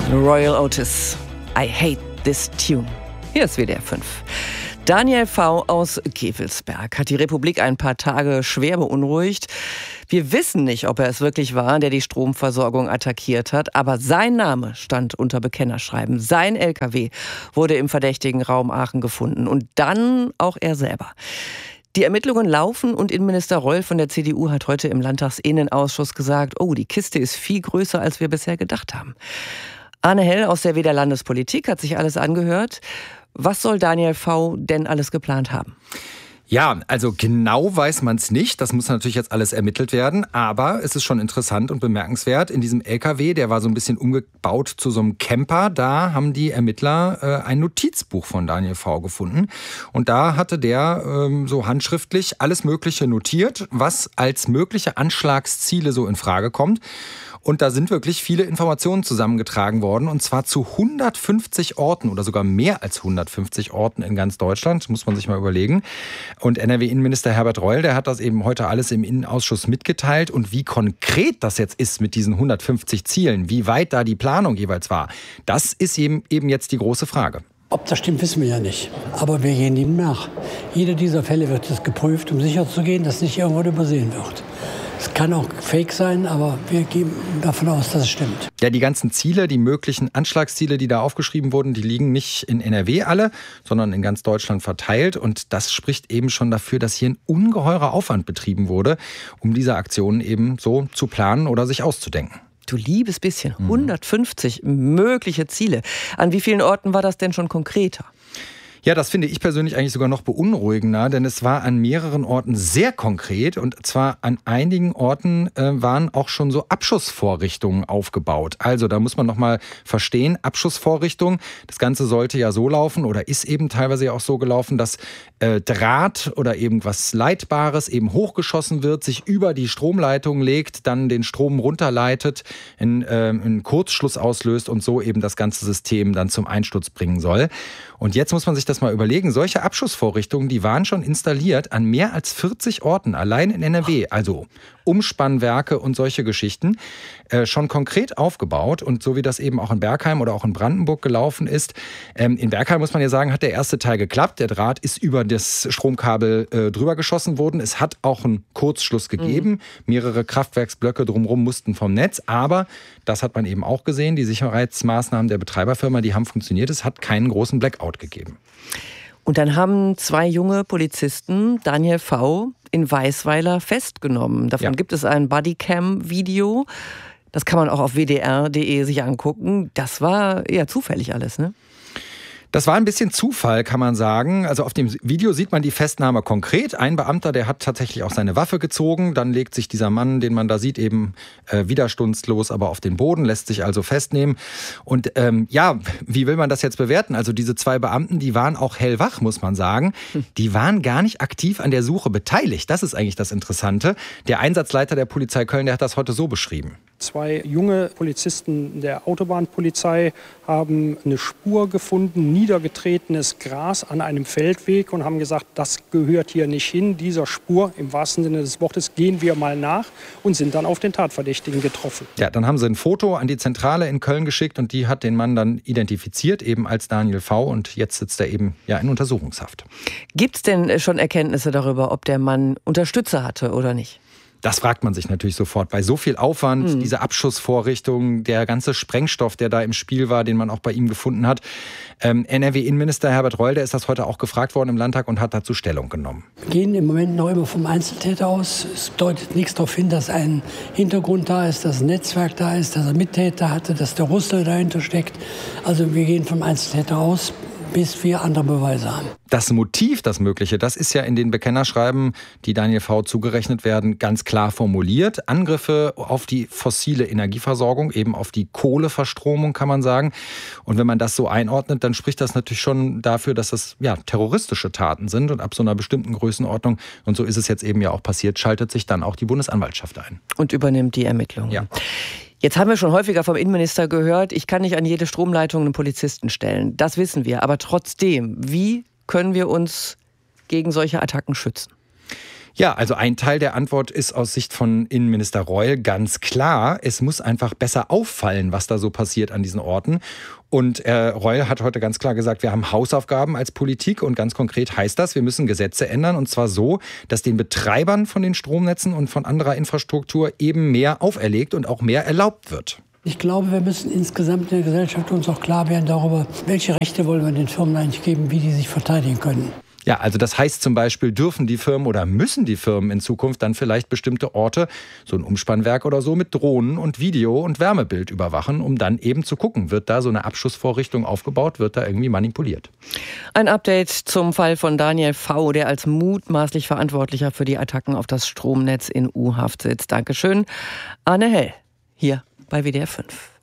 Royal Otis, I hate this tune. Hier ist WDR 5. Daniel V. aus Gevelsberg hat die Republik ein paar Tage schwer beunruhigt. Wir wissen nicht, ob er es wirklich war, der die Stromversorgung attackiert hat, aber sein Name stand unter Bekennerschreiben. Sein LKW wurde im verdächtigen Raum Aachen gefunden und dann auch er selber. Die Ermittlungen laufen und Innenminister Reul von der CDU hat heute im Landtagsinnenausschuss gesagt, oh, die Kiste ist viel größer, als wir bisher gedacht haben. Arne Hell aus der WDR Landespolitik hat sich alles angehört. Was soll Daniel V. denn alles geplant haben? Ja, also genau weiß man es nicht. Das muss natürlich jetzt alles ermittelt werden. Aber es ist schon interessant und bemerkenswert. In diesem LKW, der war so ein bisschen umgebaut zu so einem Camper, da haben die Ermittler ein Notizbuch von Daniel V. gefunden. Und da hatte der so handschriftlich alles Mögliche notiert, was als mögliche Anschlagsziele so in Frage kommt. Und da sind wirklich viele Informationen zusammengetragen worden, und zwar zu 150 Orten oder sogar mehr als 150 Orten in ganz Deutschland, muss man sich mal überlegen. Und NRW-Innenminister Herbert Reul, der hat das eben heute alles im Innenausschuss mitgeteilt. Und wie konkret das jetzt ist mit diesen 150 Zielen, wie weit da die Planung jeweils war, das ist eben jetzt die große Frage. Ob das stimmt, wissen wir ja nicht. Aber wir gehen dem nach. Jeder dieser Fälle wird jetzt geprüft, um sicherzugehen, dass nicht irgendwo übersehen wird. Es kann auch fake sein, aber wir gehen davon aus, dass es stimmt. Ja, die ganzen Ziele, die möglichen Anschlagsziele, die da aufgeschrieben wurden, die liegen nicht in NRW alle, sondern in ganz Deutschland verteilt. Und das spricht eben schon dafür, dass hier ein ungeheurer Aufwand betrieben wurde, um diese Aktionen eben so zu planen oder sich auszudenken. Du liebes bisschen, 150 mögliche Ziele. An wie vielen Orten war das denn schon konkreter? Ja, das finde ich persönlich eigentlich sogar noch beunruhigender, denn es war an mehreren Orten sehr konkret, und zwar an einigen Orten waren auch schon so Abschussvorrichtungen aufgebaut. Also da muss man noch mal verstehen, Abschussvorrichtungen, das Ganze sollte ja so laufen oder ist eben teilweise ja auch so gelaufen, dass Draht oder irgendwas Leitbares eben hochgeschossen wird, sich über die Stromleitung legt, dann den Strom runterleitet, einen Kurzschluss auslöst und so eben das ganze System dann zum Einsturz bringen soll. Und jetzt muss man sich das mal überlegen, solche Abschussvorrichtungen, die waren schon installiert an mehr als 40 Orten, allein in NRW, also Umspannwerke und solche Geschichten, schon konkret aufgebaut. Und so wie das eben auch in Bergheim oder auch in Brandenburg gelaufen ist, in Bergheim muss man ja sagen, hat der erste Teil geklappt. Der Draht ist über das Stromkabel drüber geschossen worden. Es hat auch einen Kurzschluss gegeben. Mehrere Kraftwerksblöcke drumherum mussten vom Netz. Aber, das hat man eben auch gesehen, die Sicherheitsmaßnahmen der Betreiberfirma, die haben funktioniert. Es hat keinen großen Blackout gegeben. Und dann haben 2 junge Polizisten Daniel V. in Weisweiler festgenommen. Davon gibt es ein Bodycam-Video. Das kann man auch auf wdr.de sich angucken. Das war eher zufällig alles, ne? Das war ein bisschen Zufall, kann man sagen. Also auf dem Video sieht man die Festnahme konkret. Ein Beamter, der hat tatsächlich auch seine Waffe gezogen. Dann legt sich dieser Mann, den man da sieht, eben widerstandslos aber auf den Boden, lässt sich also festnehmen. Und wie will man das jetzt bewerten? Also diese 2 Beamten, die waren auch hellwach, muss man sagen. Die waren gar nicht aktiv an der Suche beteiligt. Das ist eigentlich das Interessante. Der Einsatzleiter der Polizei Köln, der hat das heute so beschrieben. 2 junge Polizisten der Autobahnpolizei haben eine Spur gefunden, niedergetretenes Gras an einem Feldweg, und haben gesagt, das gehört hier nicht hin. Dieser Spur, im wahrsten Sinne des Wortes, gehen wir mal nach, und sind dann auf den Tatverdächtigen getroffen. Ja, dann haben sie ein Foto an die Zentrale in Köln geschickt, und die hat den Mann dann identifiziert, eben als Daniel V. Und jetzt sitzt er eben in Untersuchungshaft. Gibt es denn schon Erkenntnisse darüber, ob der Mann Unterstützer hatte oder nicht? Das fragt man sich natürlich sofort. Bei so viel Aufwand, diese Abschussvorrichtung, der ganze Sprengstoff, der da im Spiel war, den man auch bei ihm gefunden hat. NRW-Innenminister Herbert Reul, der ist das heute auch gefragt worden im Landtag und hat dazu Stellung genommen. Wir gehen im Moment noch immer vom Einzeltäter aus. Es deutet nichts darauf hin, dass ein Hintergrund da ist, dass ein Netzwerk da ist, dass er Mittäter hatte, dass der Russe dahinter steckt. Also wir gehen vom Einzeltäter aus, bis wir andere Beweise haben. Das Motiv, das Mögliche, das ist ja in den Bekennerschreiben, die Daniel V. zugerechnet werden, ganz klar formuliert. Angriffe auf die fossile Energieversorgung, eben auf die Kohleverstromung, kann man sagen. Und wenn man das so einordnet, dann spricht das natürlich schon dafür, dass das terroristische Taten sind. Und ab so einer bestimmten Größenordnung, und so ist es jetzt eben ja auch passiert, schaltet sich dann auch die Bundesanwaltschaft ein. Und übernimmt die Ermittlungen. Ja. Jetzt haben wir schon häufiger vom Innenminister gehört, ich kann nicht an jede Stromleitung einen Polizisten stellen. Das wissen wir. Aber trotzdem, wie können wir uns gegen solche Attacken schützen? Ja, also ein Teil der Antwort ist aus Sicht von Innenminister Reul ganz klar. Es muss einfach besser auffallen, was da so passiert an diesen Orten. Und Reul hat heute ganz klar gesagt, wir haben Hausaufgaben als Politik und ganz konkret heißt das, wir müssen Gesetze ändern und zwar so, dass den Betreibern von den Stromnetzen und von anderer Infrastruktur eben mehr auferlegt und auch mehr erlaubt wird. Ich glaube, wir müssen insgesamt in der Gesellschaft uns auch klar werden darüber, welche Rechte wollen wir den Firmen eigentlich geben, wie die sich verteidigen können. Ja, also das heißt zum Beispiel, dürfen die Firmen oder müssen die Firmen in Zukunft dann vielleicht bestimmte Orte, so ein Umspannwerk oder so, mit Drohnen und Video- und Wärmebild überwachen, um dann eben zu gucken, wird da so eine Abschussvorrichtung aufgebaut, wird da irgendwie manipuliert. Ein Update zum Fall von Daniel V., der als mutmaßlich Verantwortlicher für die Attacken auf das Stromnetz in U-Haft sitzt. Dankeschön, Arne Hell, hier bei WDR 5.